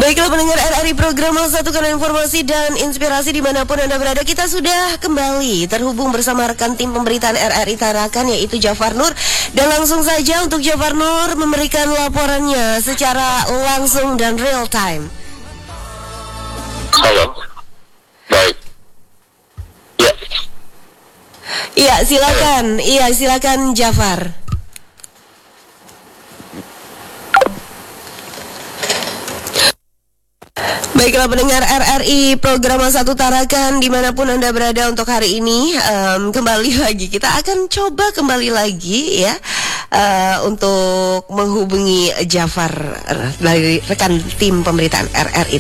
Baiklah pendengar RRI program Satukan Informasi dan Inspirasi dimanapun Anda berada. Kita sudah kembali terhubung bersama rekan tim pemberitaan RRI Tarakan, yaitu Jafar Nur. Dan langsung saja untuk Jafar Nur memberikan laporannya secara langsung dan real time. Halo. Baik. Ya. Iya silakan. Iya silakan Jafar. Baiklah pendengar RRI program Satu Tarakan dimanapun Anda berada untuk hari ini, kembali lagi kita akan coba kembali lagi ya untuk menghubungi Jafar dari rekan tim pemberitaan RRI